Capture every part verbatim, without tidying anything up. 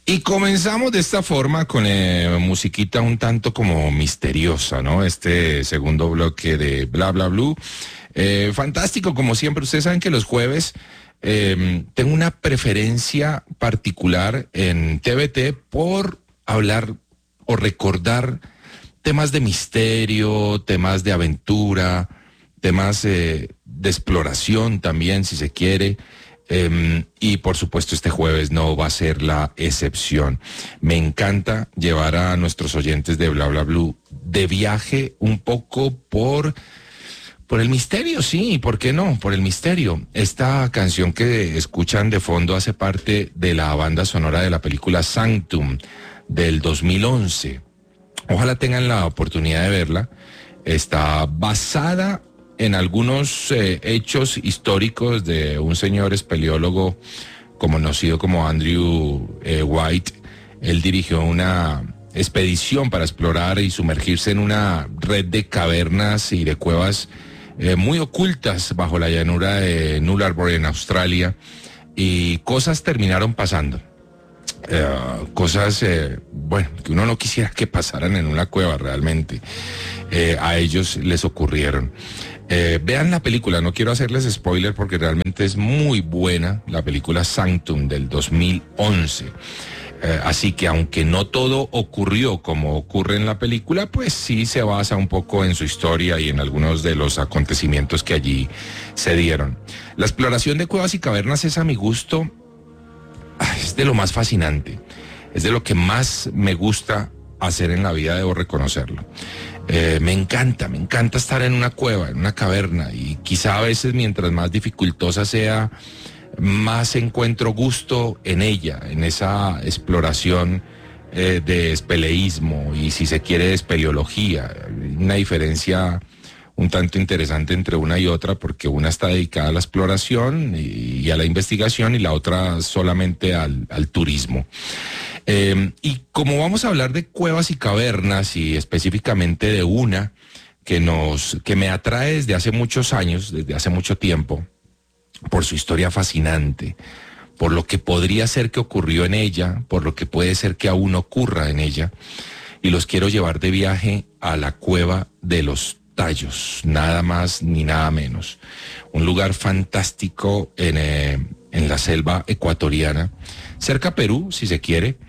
Y comenzamos de esta forma con eh, musiquita un tanto como misteriosa, ¿no? Este segundo bloque de Bla Bla Blue. Eh, fantástico, como siempre. Ustedes saben que los jueves eh, tengo una preferencia particular en T V T por hablar o recordar temas de misterio, temas de aventura, temas eh, de exploración también, si se quiere. Um, y por supuesto este jueves no va a ser la excepción. Me encanta llevar a nuestros oyentes de Bla Bla Blue de viaje un poco por, por el misterio, sí, ¿por qué no? Por el misterio. Esta canción que escuchan de fondo hace parte de la banda sonora de la película Sanctum del dos mil once. Ojalá tengan la oportunidad de verla. Está basada en algunos eh, hechos históricos de un señor espeleólogo conocido como Andrew eh, White. Él dirigió una expedición para explorar y sumergirse en una red de cavernas y de cuevas eh, muy ocultas bajo la llanura de Nullarbor en Australia, y cosas terminaron pasando. Uh, cosas, eh, bueno, que uno no quisiera que pasaran en una cueva realmente. Eh, a ellos les ocurrieron. Eh, vean la película, no quiero hacerles spoiler porque realmente es muy buena, la película Sanctum del dos mil once. Eh, así que aunque no todo ocurrió como ocurre en la película, pues sí se basa un poco en su historia y en algunos de los acontecimientos que allí se dieron. La exploración de cuevas y cavernas es, a mi gusto, es de lo más fascinante, es de lo que más me gusta hacer en la vida, debo reconocerlo. Eh, me encanta, me encanta estar en una cueva, en una caverna, y quizá a veces mientras más dificultosa sea, más encuentro gusto en ella, en esa exploración eh, de espeleísmo y, si se quiere, de espeleología. Una diferencia un tanto interesante entre una y otra, porque una está dedicada a la exploración y, y a la investigación, y la otra solamente al, al turismo. Eh, y como vamos a hablar de cuevas y cavernas, y específicamente de una que nos, que me atrae desde hace muchos años, desde hace mucho tiempo, por su historia fascinante, por lo que podría ser que ocurrió en ella, por lo que puede ser que aún ocurra en ella, y los quiero llevar de viaje a la Cueva de los Tallos, nada más ni nada menos. Un lugar fantástico en, eh, en la selva ecuatoriana, cerca a Perú, si se quiere,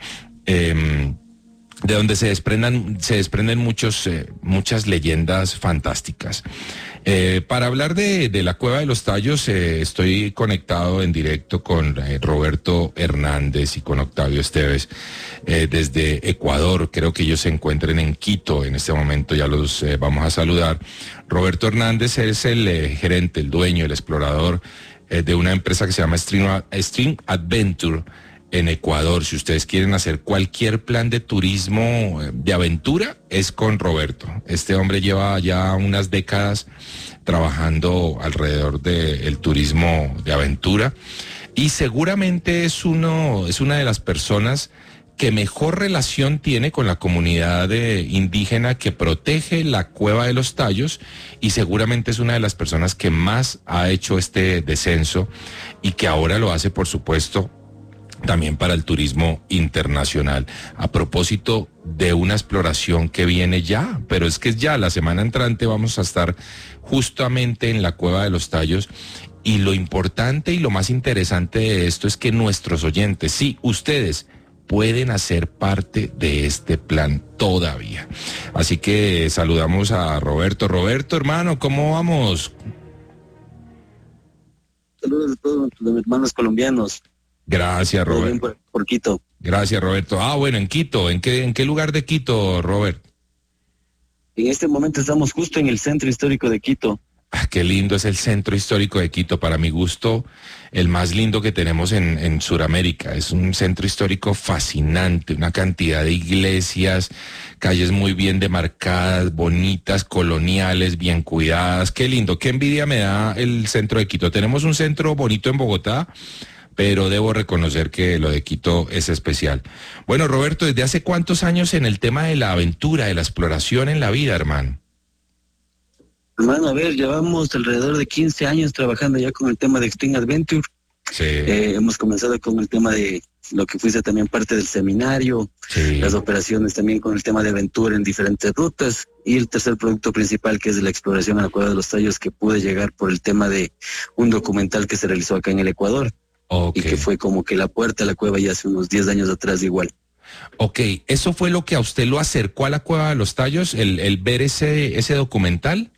eh, de donde se desprendan, se desprenden muchos, eh, muchas leyendas fantásticas. Eh, para hablar de, de la Cueva de los Tallos, eh, estoy conectado en directo con eh, Roberto Hernández y con Octavio Esteves eh, desde Ecuador. Creo que ellos se encuentran en Quito en este momento, ya los eh, vamos a saludar. Roberto Hernández es el eh, gerente, el dueño, el explorador eh, de una empresa que se llama Stream, Stream Adventure en Ecuador. Si ustedes quieren hacer cualquier plan de turismo, de aventura, es con Roberto. Este hombre lleva ya unas décadas trabajando alrededor del turismo de aventura, y seguramente es uno, es una de las personas que mejor relación tiene con la comunidad de indígena que protege la Cueva de los Tallos, y seguramente es una de las personas que más ha hecho este descenso, y que ahora lo hace, por supuesto, también para el turismo internacional. A propósito de una exploración que viene ya, pero es que ya la semana entrante vamos a estar justamente en la Cueva de los Tallos, y lo importante y lo más interesante de esto es que nuestros oyentes, sí, ustedes, pueden hacer parte de este plan todavía. Así que saludamos a Roberto. Roberto, hermano, ¿cómo vamos? Saludos a todos los hermanos colombianos. Gracias, Roberto. Por, por Quito. Gracias, Roberto. Ah, bueno, en Quito. ¿En qué, en qué lugar de Quito, Robert? En este momento estamos justo en el centro histórico de Quito. Ah, qué lindo es el centro histórico de Quito. Para mi gusto, el más lindo que tenemos en, en Sudamérica. Es un centro histórico fascinante, una cantidad de iglesias, calles muy bien demarcadas, bonitas, coloniales, bien cuidadas. Qué lindo, qué envidia me da el centro de Quito. Tenemos un centro bonito en Bogotá, pero debo reconocer que lo de Quito es especial. Bueno, Roberto, ¿desde hace cuántos años en el tema de la aventura, de la exploración en la vida, hermano? Hermano, a ver, llevamos alrededor de quince años trabajando ya con el tema de Extreme Adventure. Sí. Eh, hemos comenzado con el tema de lo que fuese también parte del seminario, Sí. las operaciones también con el tema de aventura en diferentes rutas, y el tercer producto principal, que es la exploración a la Cueva de los Tallos, que pude llegar por el tema de un documental que se realizó acá en el Ecuador, Okay. y que fue como que la puerta a la cueva ya hace unos diez años atrás igual. Ok, ¿eso fue lo que a usted lo acercó a la Cueva de los Tallos, el, el ver ese, ese documental?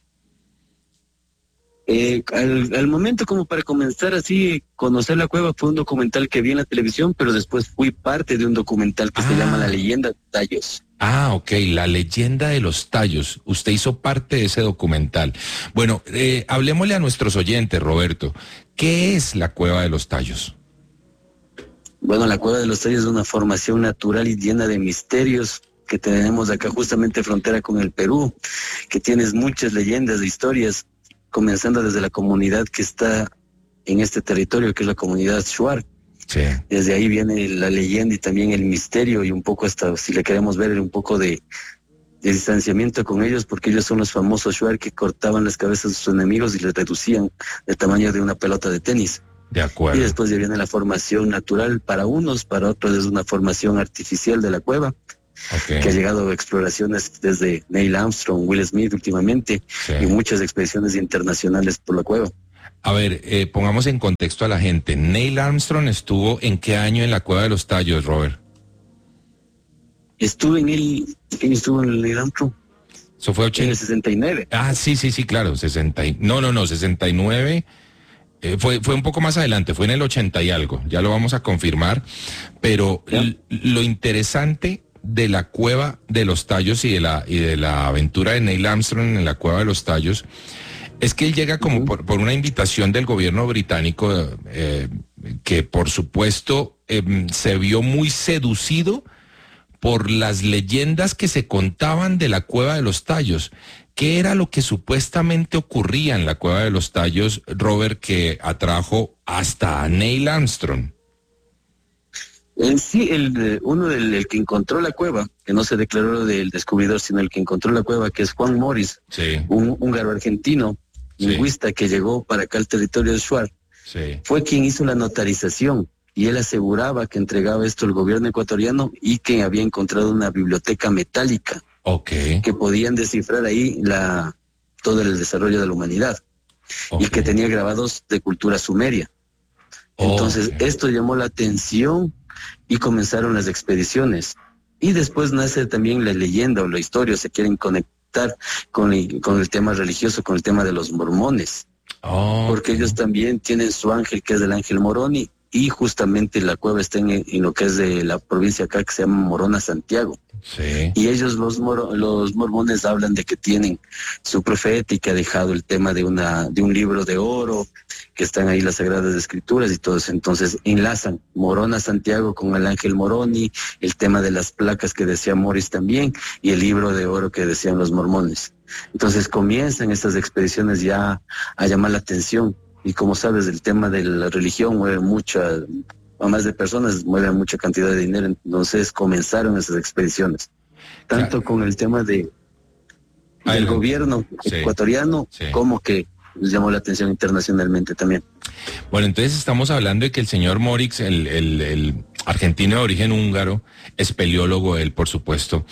Eh, al, al momento como para comenzar así, conocer la cueva, fue un documental que vi en la televisión, pero después fui parte de un documental que Ah. se llama La Leyenda de Tallos. Ah, ok, La Leyenda de los Tallos. Usted hizo parte de ese documental. Bueno, eh, hablemosle a nuestros oyentes, Roberto. ¿Qué es la Cueva de los Tallos? Bueno, la Cueva de los Tallos es una formación natural y llena de misterios que tenemos acá justamente frontera con el Perú, que tienes muchas leyendas e historias, comenzando desde la comunidad que está en este territorio, que es la comunidad Shuar. Sí. Desde ahí viene la leyenda y también el misterio, y un poco hasta, si le queremos ver, un poco de, de distanciamiento con ellos, porque ellos son los famosos Shuar que cortaban las cabezas de sus enemigos y les reducían el tamaño de una pelota de tenis. De acuerdo. Y después ya viene la formación natural para unos, para otros es una formación artificial de la cueva, Okay. que ha llegado a exploraciones desde Neil Armstrong, Will Smith últimamente, Sí. y muchas expediciones internacionales por la cueva. A ver, eh, pongamos en contexto a la gente. Neil Armstrong estuvo ¿en qué año en la Cueva de los Tallos, Robert? Estuve en el, ¿quién estuvo en el Neil Armstrong? Eso fue En ochenta. el sesenta y nueve. Ah, sí, sí, sí, claro, sesenta. Y... No, no, no, sesenta y nueve. Eh, fue, fue un poco más adelante, fue en el ochenta y algo. Ya lo vamos a confirmar. Pero l- lo interesante de la Cueva de los Tallos y de la y de la aventura de Neil Armstrong en la Cueva de los Tallos es que él llega como Uh-huh. por, por una invitación del gobierno británico, eh, que por supuesto eh, se vio muy seducido por las leyendas que se contaban de la Cueva de los Tallos. ¿Qué era lo que supuestamente ocurría en la Cueva de los Tallos, Robert, que atrajo hasta a Neil Armstrong? En sí, el, eh, uno del el que encontró la cueva, que no se declaró del descubridor, sino el que encontró la cueva, que es Juan Morris, Sí, un húngaro argentino, Sí. lingüista que llegó para acá al territorio de Shuar, sí. fue quien hizo la notarización, y él aseguraba que entregaba esto al gobierno ecuatoriano y que había encontrado una biblioteca metálica Ok, que podían descifrar ahí la todo el desarrollo de la humanidad, ok. y que tenía grabados de cultura sumeria. Entonces, Ok. esto llamó la atención y comenzaron las expediciones. Y después nace también la leyenda o la historia, se quieren conectar con el, con el tema religioso, con el tema de los mormones, Oh, porque ok. ellos también tienen su ángel, que es el ángel Moroni, y justamente la cueva está en, en lo que es de la provincia acá, que se llama Morona, Santiago. Sí, Y ellos, los, moro, los mormones, hablan de que tienen su profeta y que ha dejado el tema de, una, de un libro de oro, que están ahí las Sagradas Escrituras y todo eso. Entonces enlazan Morona, Santiago con el ángel Moroni, el tema de las placas que decía Morris también, y el libro de oro que decían los mormones. Entonces comienzan estas expediciones ya a llamar la atención. Y como sabes, el tema de la religión mueve mucha, a más de personas, mueve mucha cantidad de dinero. Entonces comenzaron esas expediciones, tanto Claro. con el tema de del Adelante. gobierno Sí. ecuatoriano, Sí. como que llamó la atención internacionalmente también. Bueno, entonces estamos hablando de que el señor Morix, el, el, el argentino de origen húngaro, espeleólogo él, por supuesto,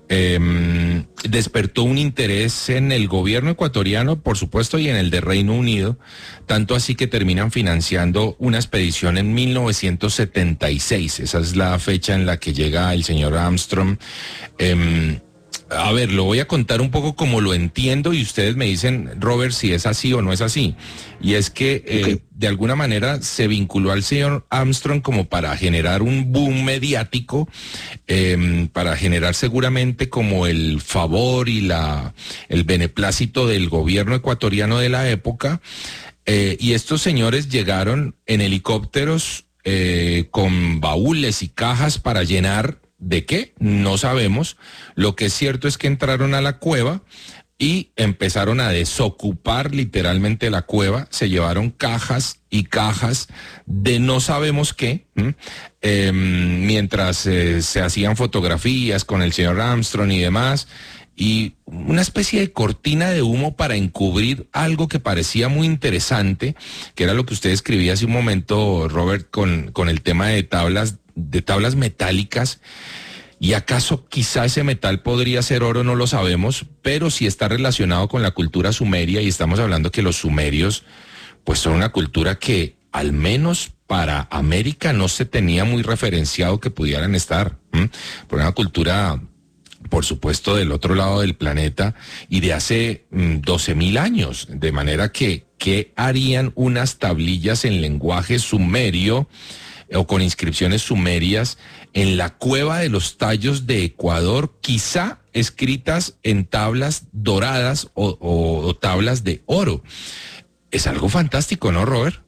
eh, despertó un interés en el gobierno ecuatoriano, por supuesto, y en el de Reino Unido, tanto así que terminan financiando una expedición en mil novecientos setenta y seis. Esa es la fecha en la que llega el señor Armstrong. Eh, A ver, lo voy a contar un poco como lo entiendo y ustedes me dicen, Robert, si es así o no es así. Y es que eh, Ok. de alguna manera se vinculó al señor Armstrong como para generar un boom mediático, eh, para generar seguramente como el favor y la el beneplácito del gobierno ecuatoriano de la época. Eh, y estos señores llegaron en helicópteros eh, con baúles y cajas para llenar. ¿De qué? No sabemos. Lo que es cierto es que entraron a la cueva y empezaron a desocupar literalmente la cueva. Se llevaron cajas y cajas de no sabemos qué, ¿m? eh, mientras eh, se hacían fotografías con el señor Armstrong y demás. y una especie de cortina de humo para encubrir algo que parecía muy interesante, que era lo que usted escribía hace un momento, Robert, con, con el tema de tablas, de tablas metálicas. ¿Y acaso quizá ese metal podría ser oro? No lo sabemos, pero sí está relacionado con la cultura sumeria, y estamos hablando que los sumerios pues son una cultura que al menos para América no se tenía muy referenciado que pudieran estar, ¿m? Por una cultura, por supuesto, del otro lado del planeta y de hace doce mil años, de manera que, ¿qué harían unas tablillas en lenguaje sumerio o con inscripciones sumerias en la cueva de los Tallos de Ecuador, quizá escritas en tablas doradas o, o, o tablas de oro? Es algo fantástico, ¿no, Robert?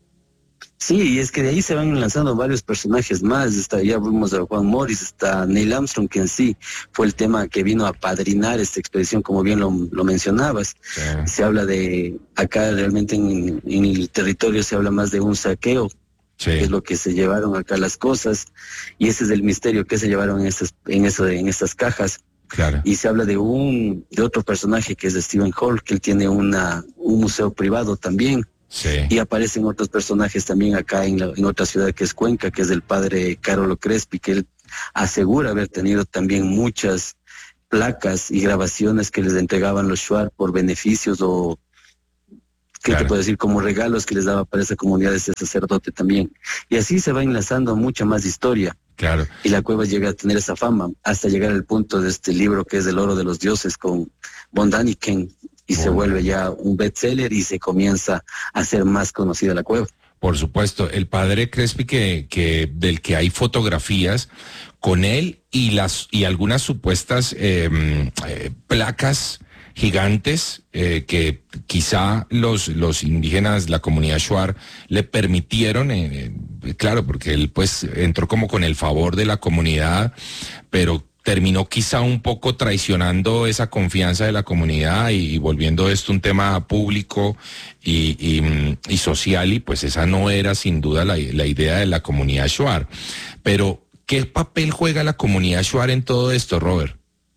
Sí, y es que de ahí se van lanzando varios personajes más. Está, ya vimos a Juan Morris, está Neil Armstrong, que en sí fue el tema que vino a padrinar esta expedición, como bien lo, lo mencionabas. Sí. Se habla de, acá realmente en, en el territorio se habla más de un saqueo, sí, que es lo que se llevaron acá las cosas, y ese es el misterio que se llevaron en estas, en eso, en estas cajas. Claro. Y se habla de un, de otro personaje que es de Stephen Hall, que él tiene una, un museo privado también. Sí. Y aparecen otros personajes también acá en, la, en otra ciudad que es Cuenca, que es el padre Carolo Crespi, que él asegura haber tenido también muchas placas y grabaciones que les entregaban los Shuar por beneficios o, ¿qué claro. te puedo decir? Como regalos que les daba para esa comunidad de ese sacerdote también. Y así se va enlazando mucha más historia. Claro. Y la cueva llega a tener esa fama hasta llegar al punto de este libro que es El oro de los dioses con Von Daniken, y oh. se vuelve ya un bestseller y se comienza a ser más conocida la cueva. Por supuesto, el padre Crespi, que, que del que hay fotografías con él y las y algunas supuestas eh, eh, placas gigantes eh, que quizá los los indígenas, la comunidad Shuar, le permitieron, eh, eh, claro, porque él pues entró como con el favor de la comunidad, pero terminó quizá un poco traicionando esa confianza de la comunidad y, y volviendo esto un tema público y, y, y social, y pues esa no era sin duda la, la idea de la comunidad Shuar. Pero, ¿qué papel juega la comunidad Shuar en todo esto, Robert?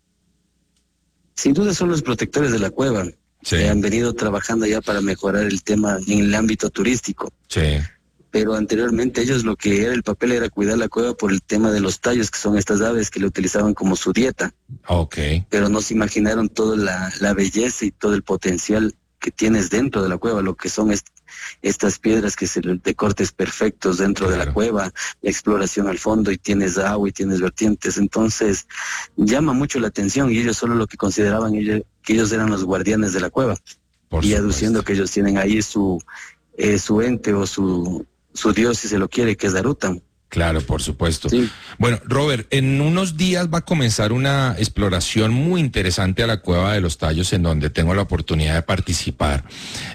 Sin duda son los protectores de la cueva, sí, que han venido trabajando ya para mejorar el tema en el ámbito turístico. Sí. Pero anteriormente ellos lo que era el papel era cuidar la cueva por el tema de los tallos, que son estas aves que le utilizaban como su dieta. Okay. Pero no se imaginaron toda la, la belleza y todo el potencial que tienes dentro de la cueva, lo que son est estas piedras que se de cortes perfectos dentro claro. de la cueva, la exploración al fondo, y tienes agua y tienes vertientes. Entonces llama mucho la atención, y ellos solo lo que consideraban ellos, que ellos eran los guardianes de la cueva. Por y supuesto. Aduciendo que ellos tienen ahí su, eh, su ente o su... su dios, si se lo quiere, que es Darutan. Claro, por supuesto. Sí. Bueno, Robert, en unos días va a comenzar una exploración muy interesante a la Cueva de los Tallos, en donde tengo la oportunidad de participar,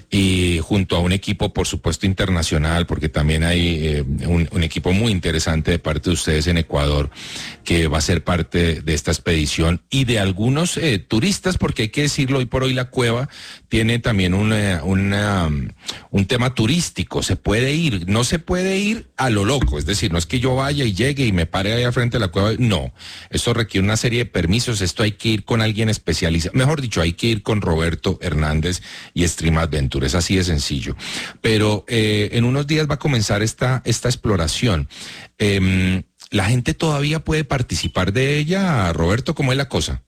y junto a un equipo, por supuesto, internacional, porque también hay eh, un, un equipo muy interesante de parte de ustedes en Ecuador, que va a ser parte de esta expedición, y de algunos eh, turistas, porque hay que decirlo, hoy por hoy la cueva tiene también una, una, un tema turístico. Se puede ir, no se puede ir a lo loco, es decir, no es que yo vaya y llegue y me pare ahí al frente de la cueva, no, esto requiere una serie de permisos, esto hay que ir con alguien especializado, mejor dicho, hay que ir con Roberto Hernández y Stream Adventure, es así de sencillo. Pero eh, en unos días va a comenzar esta, esta exploración. Eh, ¿La gente todavía puede participar de ella, Roberto? ¿Cómo es la cosa?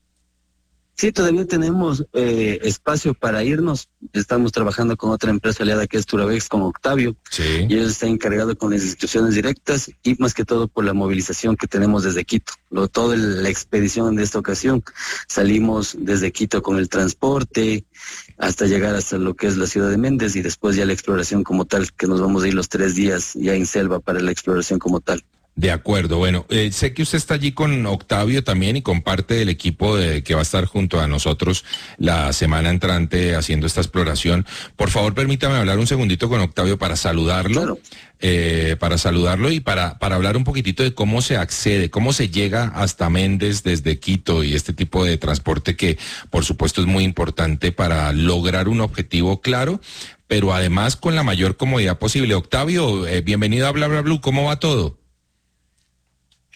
Sí, todavía tenemos eh, espacio para irnos. Estamos trabajando con otra empresa aliada que es Turavex, con Octavio. Sí. Y ellos están encargados con las inscripciones directas y más que todo por la movilización que tenemos desde Quito. Lo, toda la expedición de esta ocasión, salimos desde Quito con el transporte hasta llegar hasta lo que es la ciudad de Méndez, y después ya la exploración como tal, que nos vamos a ir los tres días ya en selva para la exploración como tal. De acuerdo, bueno, eh, sé que usted está allí con Octavio también y con parte del equipo de, que va a estar junto a nosotros la semana entrante haciendo esta exploración. Por favor, permítame hablar un segundito con Octavio para saludarlo, claro. eh, para saludarlo y para, para hablar un poquitito de cómo se accede, cómo se llega hasta Méndez desde Quito, y este tipo de transporte que por supuesto es muy importante para lograr un objetivo claro, pero además con la mayor comodidad posible. Octavio, eh, bienvenido a Bla Bla Blue, ¿cómo va todo?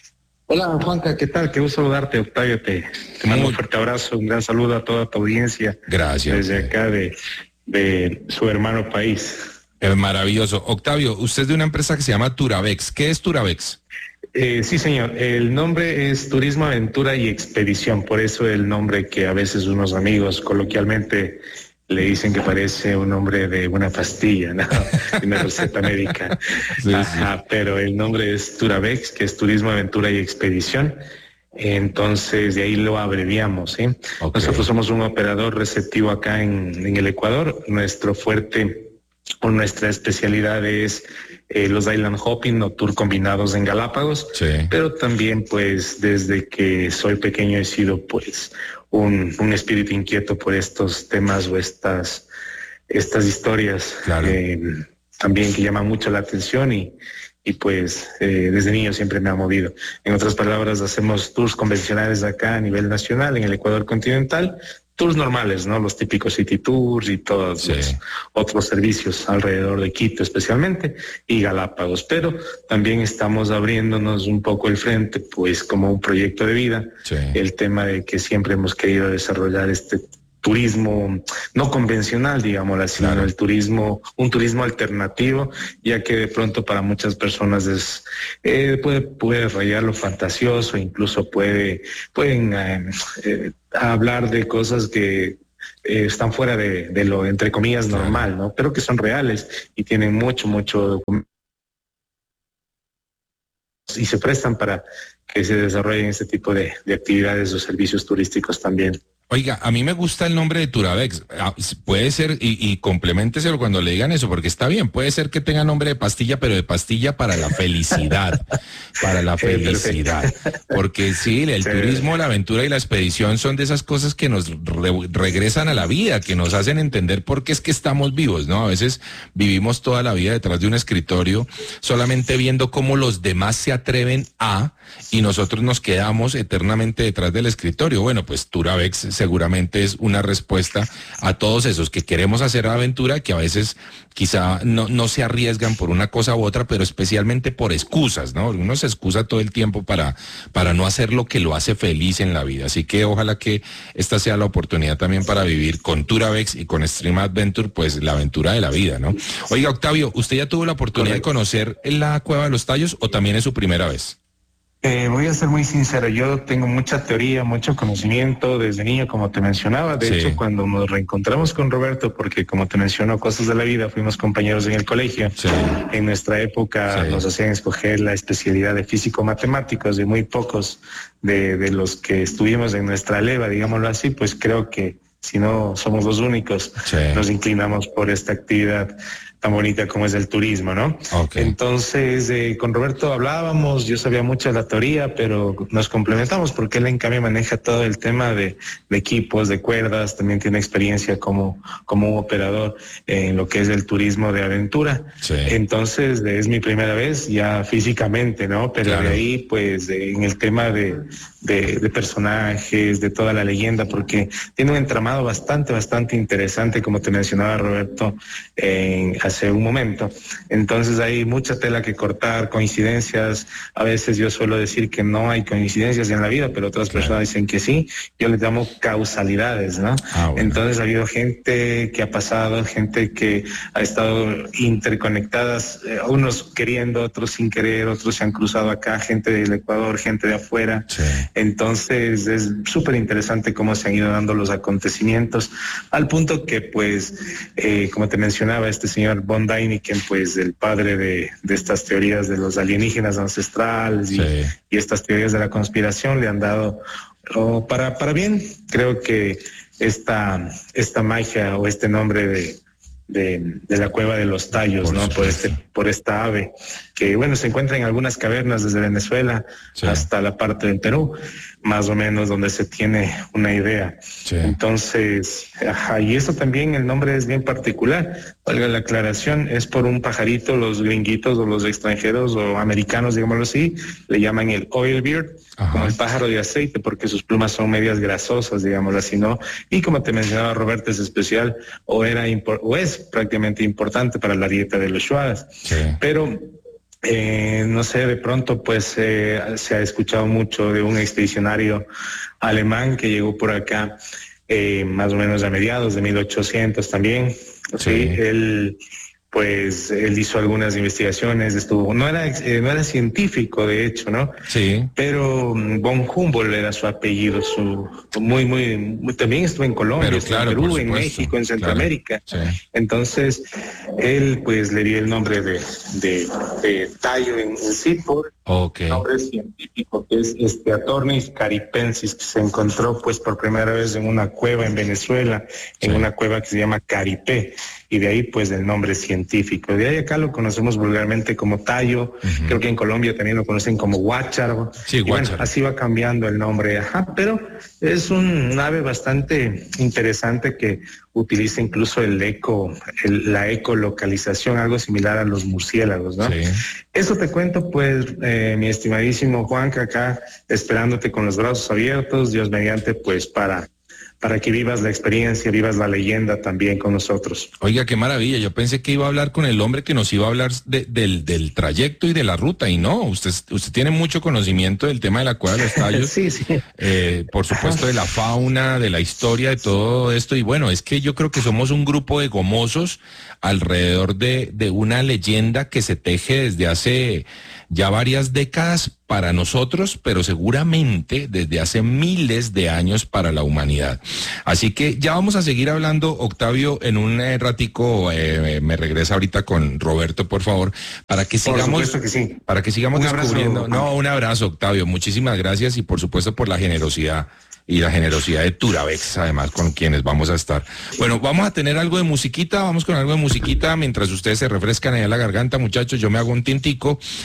Hola Juanca, ¿qué tal? Qué gusto saludarte, Octavio. Te, te mando un fuerte abrazo, un gran saludo a toda tu audiencia. Gracias. Desde acá de, de su hermano país. Es maravilloso. Octavio, usted es de una empresa que se llama Turabex. ¿Qué es Turabex? Eh, sí, señor. El nombre es Turismo, Aventura y Expedición. Por eso el nombre que a veces unos amigos coloquialmente le dicen que parece un nombre de una pastilla, ¿no? De una receta médica. Sí, Ajá, sí. pero el nombre es Turabex, que es Turismo, Aventura y Expedición. Entonces, de ahí lo abreviamos, ¿sí? Okay. Nosotros somos un operador receptivo acá en, en el Ecuador. Nuestro fuerte o nuestra especialidad es eh, los island hopping o tour combinados en Galápagos. Sí. Pero también, pues, desde que soy pequeño he sido, pues, un, un espíritu inquieto por estos temas o estas, estas historias. Claro. Eh, también que llaman mucho la atención y y pues eh, desde niño siempre me ha movido. En otras palabras, hacemos tours convencionales acá a nivel nacional, en el Ecuador continental, tours normales, ¿no? Los típicos city tours y todos Sí. los otros servicios alrededor de Quito especialmente y Galápagos, pero también estamos abriéndonos un poco el frente, pues como un proyecto de vida, Sí. el tema de que siempre hemos querido desarrollar este turismo no convencional, digámoslo así, Claro. ¿no? El turismo, un turismo alternativo, ya que de pronto para muchas personas es eh, puede, puede rayar lo fantasioso, incluso puede, pueden eh, eh, hablar de cosas que eh, están fuera de, de lo, entre comillas, Claro. normal, ¿no? Pero que son reales y tienen mucho, mucho y se prestan para que se desarrollen este tipo de, de actividades o servicios turísticos también. Oiga, a mí me gusta el nombre de Turabex. Ah, puede ser, y, y compleménteselo cuando le digan eso, porque está bien, puede ser que tenga nombre de pastilla, pero de pastilla para la felicidad, para la felicidad. Porque sí, el Sí. turismo, la aventura y la expedición son de esas cosas que nos re- regresan a la vida, que nos hacen entender por qué es que estamos vivos, ¿no? A veces vivimos toda la vida detrás de un escritorio, solamente viendo cómo los demás se atreven a, y nosotros nos quedamos eternamente detrás del escritorio. Bueno, pues Turabex seguramente es una respuesta a todos esos que queremos hacer aventura, que a veces quizá no, no se arriesgan por una cosa u otra, pero especialmente por excusas, ¿no? Uno se excusa todo el tiempo para, para no hacer lo que lo hace feliz en la vida. Así que ojalá que esta sea la oportunidad también para vivir con Turabex y con Extreme Adventure, pues la aventura de la vida, ¿no? Oiga, Octavio, ¿usted ya tuvo la oportunidad Correcto. de conocer la Cueva de los Tallos o también es su primera vez? Eh, voy a ser muy sincero, yo tengo mucha teoría, mucho conocimiento desde niño, como te mencionaba. De Sí. hecho, cuando nos reencontramos con Roberto, porque como te menciono, cosas de la vida, fuimos compañeros en el colegio. Sí. En nuestra época Sí. nos hacían escoger la especialidad de físico-matemáticos y muy pocos de, de los que estuvimos en nuestra leva, digámoslo así, pues creo que si no somos los únicos, Sí. nos inclinamos por esta actividad tan bonita como es el turismo, ¿no? Ok. Entonces, eh, con Roberto hablábamos, yo sabía mucho de la teoría, pero nos complementamos porque él en cambio maneja todo el tema de, de equipos, de cuerdas, también tiene experiencia como, como un operador en lo que es el turismo de aventura. Sí. Entonces, eh, es mi primera vez ya físicamente, ¿no? Pero Claro. de ahí, pues, eh, en el tema de, de, de personajes, de toda la leyenda, porque tiene un entramado bastante, bastante interesante, como te mencionaba Roberto, en hace un momento. Entonces hay mucha tela que cortar, coincidencias. A veces yo suelo decir que no hay coincidencias en la vida, pero otras Claro. personas dicen que sí. Yo les llamo causalidades, ¿no? Ah, bueno. Entonces ha habido gente que ha pasado, gente que ha estado interconectadas, eh, unos queriendo, otros sin querer, otros se han cruzado acá, gente del Ecuador, gente de afuera. Sí. Entonces es súper interesante cómo se han ido dando los acontecimientos, al punto que pues, eh, como te mencionaba, este señor Von Däniken, pues el padre de, de estas teorías de los alienígenas ancestrales y, Sí. y estas teorías de la conspiración le han dado oh, para, para bien. Creo que esta, esta magia o este nombre de, de, de la Cueva de los Tallos, Por ¿no? Por supuesto. este, por esta ave, que bueno, se encuentra en algunas cavernas desde Venezuela Sí. hasta la parte del Perú, más o menos donde se tiene una idea. Sí. Entonces, ajá, y eso también, el nombre es bien particular, valga la aclaración, es por un pajarito, los gringuitos o los extranjeros o americanos, digámoslo así, le llaman el oilbird, Ajá. como el pájaro de aceite, porque sus plumas son medias grasosas, digámoslo así, ¿no? Y como te mencionaba Roberto, es especial o era impor- o es prácticamente importante para la dieta de los shuaras. Sí. Pero Eh, no sé, de pronto pues eh, se ha escuchado mucho de un expedicionario alemán que llegó por acá eh, más o menos a mediados de mil ochocientos también. Sí, Sí. él pues él hizo algunas investigaciones, estuvo, no era, eh, no era científico de hecho, ¿no? Sí. Pero mm, von Humboldt era su apellido, su muy, muy, muy- también estuvo en Colombia, Pero estuvo claro, en por Perú, en supuesto, México, en Centroamérica. claro, sí. Entonces, él pues le dio el nombre de, de, de tallo en, en sí por Ok. nombre científico, que es este Atornis caripensis, que se encontró pues por primera vez en una cueva en Venezuela, en Sí. una cueva que se llama Caripé, y de ahí pues el nombre científico. De ahí acá lo conocemos vulgarmente como tallo, Ujú. creo que en Colombia también lo conocen como guácharo. Sí, Y bueno, guácharo. así va cambiando el nombre, ajá, pero es un ave bastante interesante que utiliza incluso el eco, el- la ecolocalización, algo similar a los murciélagos, ¿no? Sí. Eso te cuento, pues, eh, mi estimadísimo Juanca, acá esperándote con los brazos abiertos, Dios mediante, pues, para, para que vivas la experiencia, vivas la leyenda también con nosotros. Oiga, qué maravilla. Yo pensé que iba a hablar con el hombre que nos iba a hablar de- del, del trayecto y de la ruta, y no, usted, usted tiene mucho conocimiento del tema de la cueva de los tallos. Sí, sí. Eh, por supuesto, de la fauna, de la historia, de todo esto. Y bueno, es que yo creo que somos un grupo de gomosos alrededor de, de una leyenda que se teje desde hace ya varias décadas para nosotros, pero seguramente desde hace miles de años para la humanidad. Así que ya vamos a seguir hablando, Octavio, en un eh, ratico, eh, me regresa ahorita con Roberto, por favor, para que Por sigamos, supuesto que sí. para que sigamos Un abrazo, descubriendo. Juan. No, un abrazo, Octavio, muchísimas gracias y por supuesto por la generosidad y la generosidad de Turabex, además, con quienes vamos a estar. Bueno, vamos a tener algo de musiquita, vamos con algo de musiquita mientras ustedes se refrescan allá en la garganta, muchachos, yo me hago un tintico.